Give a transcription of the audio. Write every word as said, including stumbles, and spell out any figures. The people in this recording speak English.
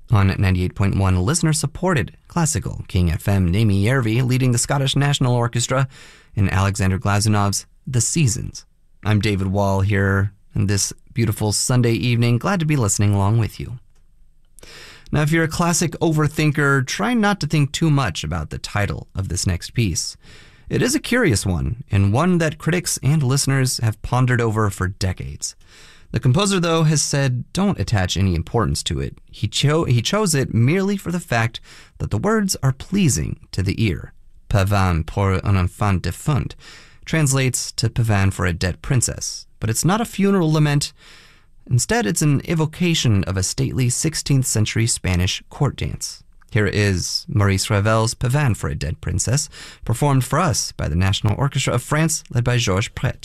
On ninety-eight point one, listener-supported classical King F M, Naomi Järvi leading the Scottish National Orchestra in Alexander Glazunov's The Seasons. I'm David Wall here on this beautiful Sunday evening. Glad to be listening along with you. Now, if you're a classic overthinker, try not to think too much about the title of this next piece. It is a curious one, and one that critics and listeners have pondered over for decades. The composer, though, has said don't attach any importance to it. He, cho- he chose it merely for the fact that the words are pleasing to the ear. Pavane pour un enfant défunt translates to Pavane for a dead princess, but it's not a funeral lament. Instead, it's an evocation of a stately sixteenth century Spanish court dance. Here is Maurice Ravel's Pavane for a Dead Princess, performed for us by the National Orchestra of France, led by Georges Pret.